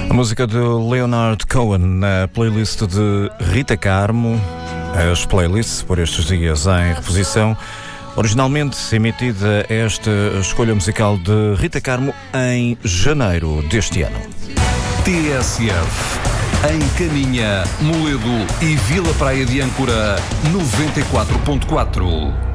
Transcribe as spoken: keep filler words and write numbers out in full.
A música de Leonard Cohen na playlist de Rita Carmo, as playlists por estes dias em reposição. Originalmente emitida esta escolha musical de Rita Carmo em janeiro deste ano. T S F, em Caminha, Moledo e Vila Praia de Âncora, noventa e quatro ponto quatro.